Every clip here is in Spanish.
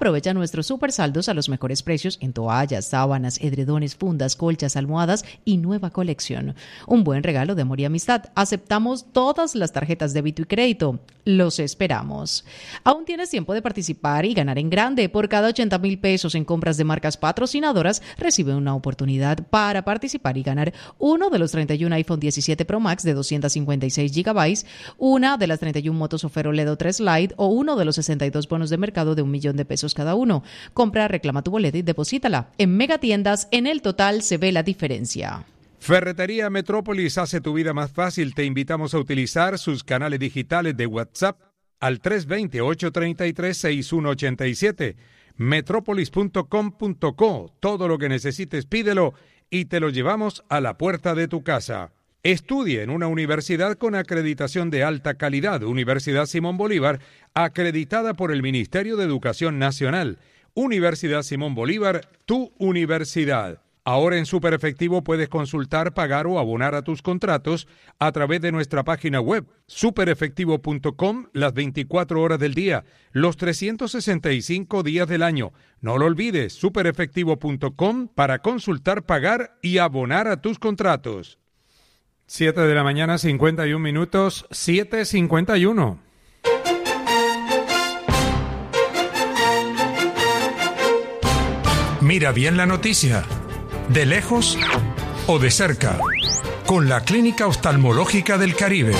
Aprovecha nuestros super saldos a los mejores precios en toallas, sábanas, edredones, fundas, colchas, almohadas y nueva colección. Un buen regalo de amor y amistad. Aceptamos todas las tarjetas de débito y crédito. Los esperamos. Aún tienes tiempo de participar y ganar en grande. Por cada 80,000 pesos en compras de marcas patrocinadoras, recibe una oportunidad para participar y ganar uno de los 31 iPhone 17 Pro Max de 256 GB, una de las 31 motos Ofero OLED 3 Lite o uno de los 62 bonos de mercado de $1,000,000 cada uno. Compra, reclama tu boleta y deposítala. En Megatiendas, en el total se ve la diferencia. Ferretería Metrópolis hace tu vida más fácil. Te invitamos a utilizar sus canales digitales de WhatsApp al 320-833-6187. Metrópolis.com.co. Todo lo que necesites pídelo y te lo llevamos a la puerta de tu casa. Estudie en una universidad con acreditación de alta calidad. Universidad Simón Bolívar, acreditada por el Ministerio de Educación Nacional. Universidad Simón Bolívar, tu universidad. Ahora en Super Efectivo puedes consultar, pagar o abonar a tus contratos a través de nuestra página web, superefectivo.com, las 24 horas del día, los 365 días del año. No lo olvides, superefectivo.com para consultar, pagar y abonar a tus contratos. 7 de la mañana, 51 minutos, 7:51. Mira bien la noticia. ¿De lejos o de cerca? Con la Clínica Oftalmológica del Caribe.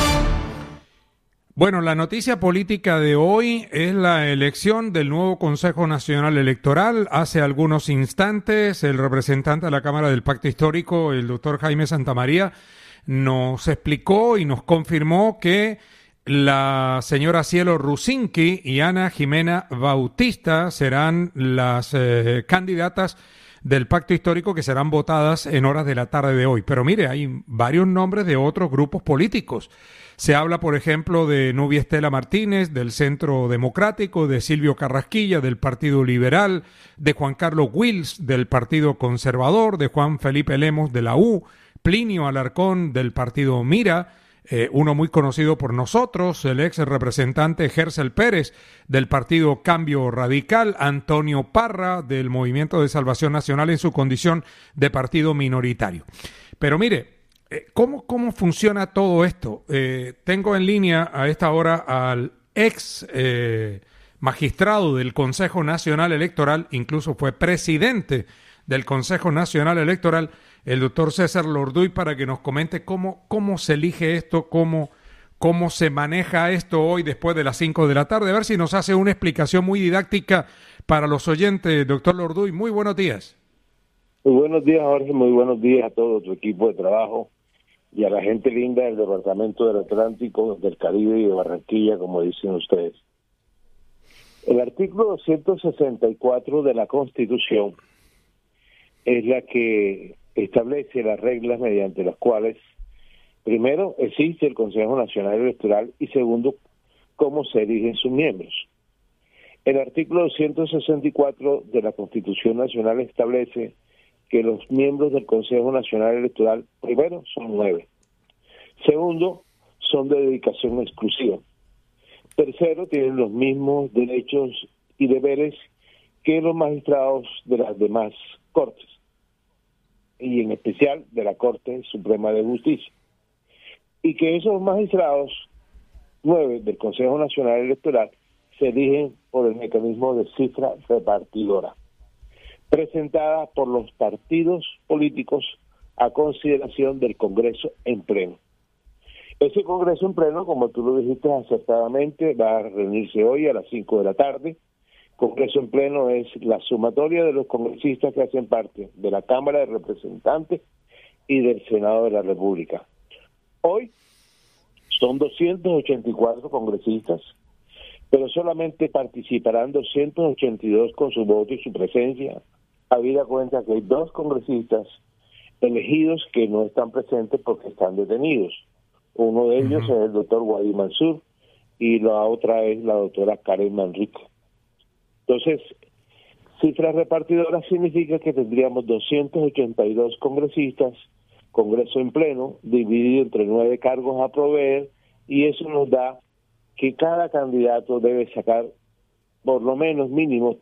Bueno, la noticia política de hoy es la elección del nuevo Consejo Nacional Electoral. Hace algunos instantes, el representante de la Cámara del Pacto Histórico, el doctor Jaime Santamaría, nos explicó y nos confirmó que la señora Cielo Rusinski y Ana Jimena Bautista serán las candidatas del Pacto Histórico que serán votadas en horas de la tarde de hoy. Pero mire, hay varios nombres de otros grupos políticos. Se habla, por ejemplo, de Nubia Estela Martínez, del Centro Democrático, de Silvio Carrasquilla, del Partido Liberal, de Juan Carlos Wills, del Partido Conservador, de Juan Felipe Lemos, de la U, Plinio Alarcón, del Partido Mira, uno muy conocido por nosotros, el ex representante Gersel Pérez del Partido Cambio Radical, Antonio Parra del Movimiento de Salvación Nacional en su condición de partido minoritario. Pero mire, ¿cómo funciona todo esto? Tengo en línea a esta hora al ex magistrado del Consejo Nacional Electoral, incluso fue presidente del Consejo Nacional Electoral, el doctor César Lorduy, para que nos comente cómo se elige esto, cómo se maneja esto hoy después de las 5 de la tarde. A ver si nos hace una explicación muy didáctica para los oyentes. Doctor Lorduy, muy buenos días. Muy buenos días, Jorge. Muy buenos días a todo tu equipo de trabajo y a la gente linda del Departamento del Atlántico, del Caribe y de Barranquilla, como dicen ustedes. El artículo 264 de la Constitución es la que establece las reglas mediante las cuales, primero, existe el Consejo Nacional Electoral y segundo, cómo se eligen sus miembros. El artículo 264 de la Constitución Nacional establece que los miembros del Consejo Nacional Electoral, primero, son 9. Segundo, son de dedicación exclusiva. Tercero, tienen los mismos derechos y deberes que los magistrados de las demás cortes, y en especial de la Corte Suprema de Justicia, y que esos magistrados 9 del Consejo Nacional Electoral se eligen por el mecanismo de cifra repartidora, presentada por los partidos políticos a consideración del Congreso en pleno. Ese Congreso en pleno, como tú lo dijiste acertadamente, va a reunirse hoy a las 5 de la tarde. Congreso en pleno es la sumatoria de los congresistas que hacen parte de la Cámara de Representantes y del Senado de la República. Hoy son 284 congresistas, pero solamente participarán 282 con su voto y su presencia, habida cuenta que hay 2 congresistas elegidos que no están presentes porque están detenidos. Uno de ellos es el doctor Wadi Mansur y la otra es la doctora Karen Manrique. Entonces, cifra repartidora significa que tendríamos 282 congresistas, Congreso en pleno, dividido entre 9 cargos a proveer, y eso nos da que cada candidato debe sacar por lo menos mínimo